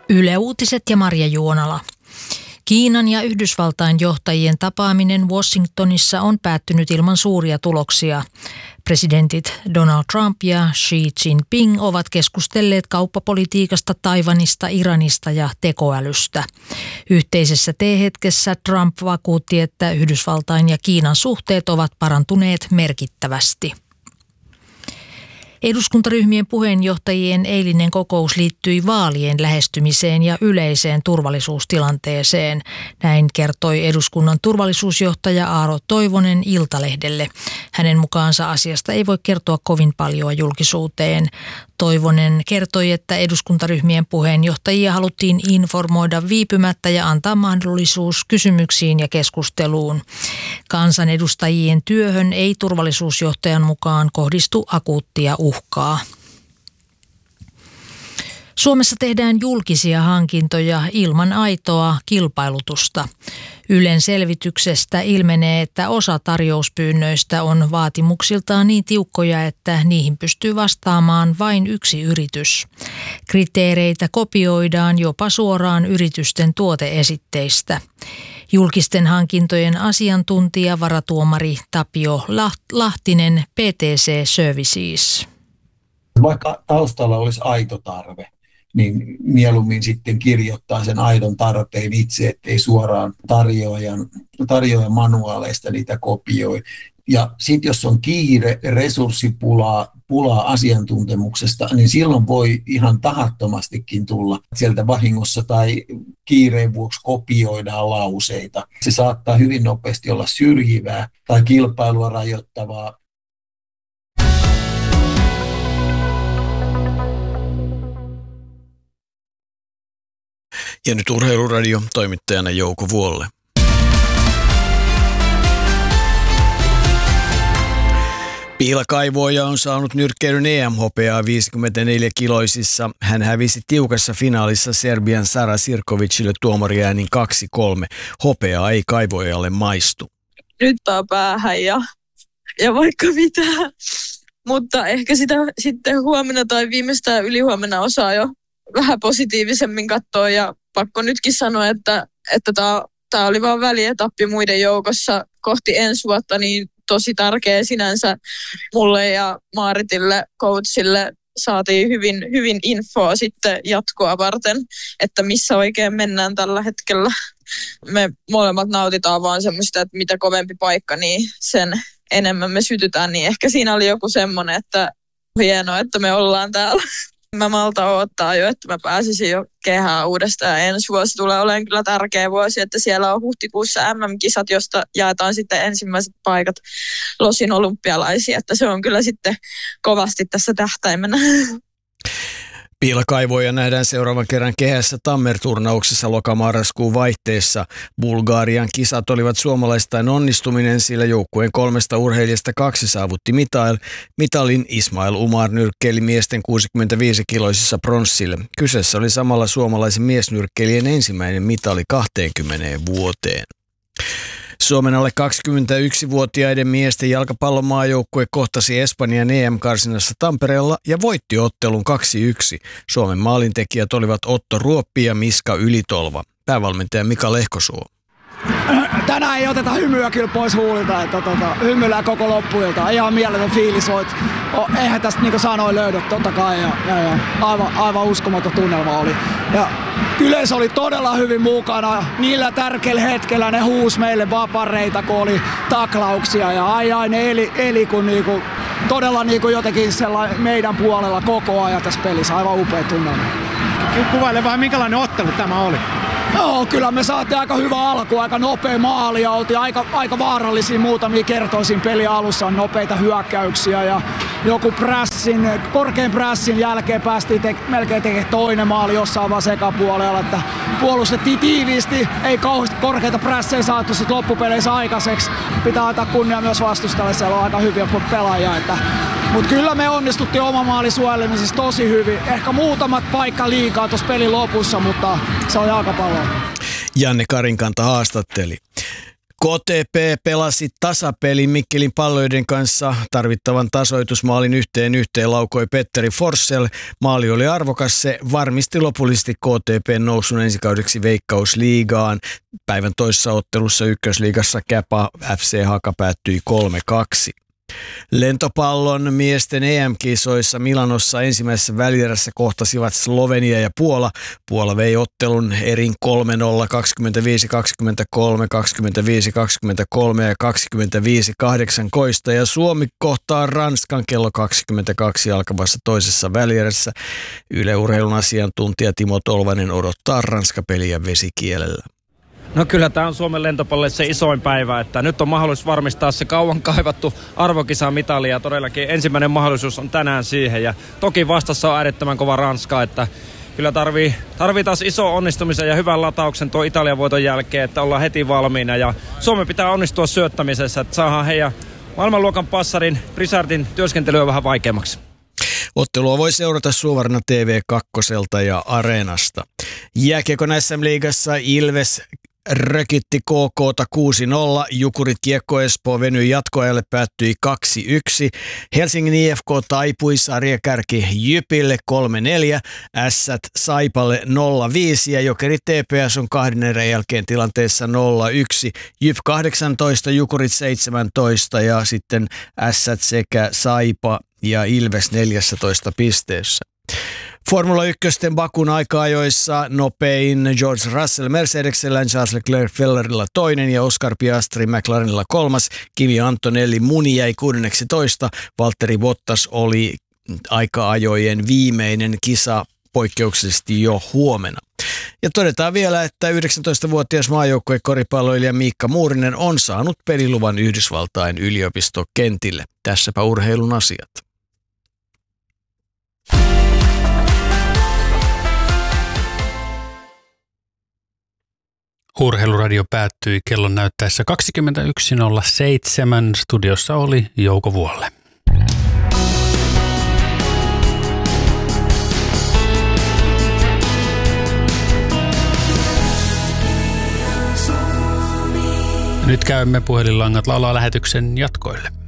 Yle Uutiset ja Marja Juonala. Kiinan ja Yhdysvaltain johtajien tapaaminen Washingtonissa on päättynyt ilman suuria tuloksia. Presidentit Donald Trump ja Xi Jinping ovat keskustelleet kauppapolitiikasta, Taiwanista, Iranista ja tekoälystä. Yhteisessä teehetkessä Trump vakuutti, että Yhdysvaltain ja Kiinan suhteet ovat parantuneet merkittävästi. Eduskuntaryhmien puheenjohtajien eilinen kokous liittyi vaalien lähestymiseen ja yleiseen turvallisuustilanteeseen. Näin kertoi eduskunnan turvallisuusjohtaja Aaro Toivonen Iltalehdelle. Hänen mukaansa asiasta ei voi kertoa kovin paljon julkisuuteen. Toivonen kertoi, että eduskuntaryhmien puheenjohtajia haluttiin informoida viipymättä ja antaa mahdollisuus kysymyksiin ja keskusteluun. Kansanedustajien työhön ei turvallisuusjohtajan mukaan kohdistu akuuttia uhkaa. Suomessa tehdään julkisia hankintoja ilman aitoa kilpailutusta. Ylen selvityksestä ilmenee, että osa tarjouspyynnöistä on vaatimuksiltaan niin tiukkoja, että niihin pystyy vastaamaan vain yksi yritys. Kriteereitä kopioidaan jopa suoraan yritysten tuoteesitteistä. Julkisten hankintojen asiantuntija varatuomari Tapio Lahtinen PTC Services. Vaikka taustalla olisi aito tarve, niin mieluummin sitten kirjoittaa sen aidon tarpeen itse, ettei suoraan tarjoajan manuaaleista niitä kopioi. Ja sitten jos on kiire, resurssipulaa asiantuntemuksesta, niin silloin voi ihan tahattomastikin tulla sieltä vahingossa tai kiireen vuoksi kopioidaan lauseita. Se saattaa hyvin nopeasti olla syrjivää tai kilpailua rajoittavaa. Ja nyt Urheiluradio, toimittajana Jouko Vuolle. Piilakaivoja on saanut nyrkkeilyn EM-hopeaa 54-kiloisissa. Hän hävisi tiukassa finaalissa Serbian Sara Sirkovicille tuomariäänin 2-3. Hopeaa ei kaivojalle maistu. Nyt on päähän ja vaikka mitä. Mutta ehkä sitä sitten huomenna tai viimeistään ylihuomenna osaa jo vähän positiivisemmin katsoa. Ja pakko nytkin sanoa, että tämä oli vaan välietappi muiden joukossa kohti ensi vuotta, niin tosi tärkeä sinänsä mulle ja Maaritille, coachille. Saatiin hyvin infoa sitten jatkoa varten, että missä oikein mennään tällä hetkellä. Me molemmat nautitaan vaan semmoista, että mitä kovempi paikka, niin sen enemmän me sytytään. Niin ehkä siinä oli joku semmoinen, että hienoa, että me ollaan täällä. Mä malta odottaa jo, että mä pääsisin jo kehään uudestaan. Ensi vuosi tulee olemaan kyllä tärkeä vuosi, että siellä on huhtikuussa MM-kisat, josta jaetaan sitten ensimmäiset paikat Losin olympialaisia. Että se on kyllä sitten kovasti tässä tähtäimenä. Piilakaivoja nähdään seuraavan kerran kehässä Tammer-turnauksessa lokamarraskuun vaihteessa. Bulgarian kisat olivat suomalaistain onnistuminen, sillä joukkueen 3 urheilijasta 2 saavutti mitalin. Ismail Umar nyrkkeili miesten 65-kiloisissa pronssille. Kyseessä oli samalla suomalaisen miesnyrkkeilijän ensimmäinen mitali 20 vuoteen. Suomen alle 21-vuotiaiden miesten jalkapallon maajoukkue kohtasi Espanjan EM-karsinassa Tampereella ja voitti ottelun 2-1. Suomen maalintekijät olivat Otto Ruoppi ja Miska Ylitolva. Päävalmentaja Mika Lehkosuo. Tänään ei oteta hymyä kyllä pois huulilta, että hymyillään koko loppuilta. Ihan mieletön fiilis, eihän tästä niin kuin sanoin löydy, totta kai. Ja aivan uskomaton tunnelma oli. Ja yleisö oli todella hyvin mukana. Niillä tärkeillä hetkellä ne huusi meille vapareita, kun oli taklauksia. Ja ne eli kun niinku, todella niinku jotenkin meidän puolella koko ajan tässä pelissä. Aivan upea tunnelma. Kuvaile vähän, minkälainen ottelu tämä oli? Joo, kyllä me saatiin aika hyvä alku, aika nopea maali ja oltiin aika vaarallisia muutamia kertoja siinä pelin alussa, nopeita hyökkäyksiä ja joku korkean prässin jälkeen päästiin melkein tekemään toinen maali jossain vaan sekapuolella, että puolustettiin tiiviisti, ei kauheasti korkeita prässejä saatu sit loppupeleissä aikaiseksi. Pitää antaa kunnia myös vastustajalle, siellä on aika hyviä pelaajia, mutta kyllä me onnistuttiin oman maalin suojelemisessa tosi hyvin. Ehkä muutamat paikka liikaa tuossa pelin lopussa, mutta se on jalkapalloa. Janne Karinkanta haastatteli. KTP pelasi tasapelin Mikkelin Palloiden kanssa. Tarvittavan tasoitusmaalin yhteen laukoi Petteri Forssell. Maali oli arvokas, se varmisti lopullisesti KTP:n nousun ensikaudeksi Veikkausliigaan. Päivän toisessa ottelussa Ykkösliigassa Käpa FC Haka päättyi 3-2. Lentopallon miesten EM-kisoissa Milanossa ensimmäisessä välierässä kohtasivat Slovenia ja Puola. Puola vei ottelun erin 3-0, 25-23, 25-23 ja 25-18 ja Suomi kohtaa Ranskan kello 22 alkavassa toisessa välierässä. Yle Urheilun asiantuntija Timo Tolvanen odottaa Ranska-peliä vesikielellä. No kyllä tämä on Suomen lentopallolle se isoin päivä, että nyt on mahdollisuus varmistaa se kauan kaivattu arvokisamitali ja todellakin ensimmäinen mahdollisuus on tänään siihen ja toki vastassa on äärettömän kova Ranska, että kyllä tarvii taas iso onnistumisen ja hyvän latauksen tuo Italian voiton jälkeen, että ollaan heti valmiina ja Suomen pitää onnistua syöttämisessä, että saadaan heidän maailmanluokan passarin Prisardin työskentelyä vähän vaikeammaksi. Ottelua voi seurata Suvarna TV2 ja Areenasta. Jääkiekon SM-liigassa Ilves rökitti KK:ta 6-0. Jukurit Kiekko Espoo venyi jatkoajalle, päättyi 2-1. Helsingin IFK taipui sarjakärki Jypille 3-4. Ässät Saipalle 0-5 ja Jokeri TPS on 2 erän jälkeen tilanteessa 0-1. Jyp 18, Jukurit 17 ja sitten Ässät sekä Saipa ja Ilves 14 pisteessä. Formula 1 Bakun aika-ajoissa nopein George Russell Mercedesellä, Charles Leclerc Ferrarilla toinen ja Oscar Piastri McLarenilla kolmas. Kimi Antonelli Muni jäi 16. Valtteri Bottas oli aika-ajojen viimeinen kisa poikkeuksellisesti jo huomenna. Ja todetaan vielä, että 19-vuotias maajoukkuekoripalloilija Miikka Muurinen on saanut peliluvan Yhdysvaltain yliopistokentille. Tässäpä urheilun asiat. Urheiluradio päättyi kellon näyttäessä 21.07. Studiossa oli Jouko Vuolle. Nyt käymme puhelinlangat laulaa lähetyksen jatkoille.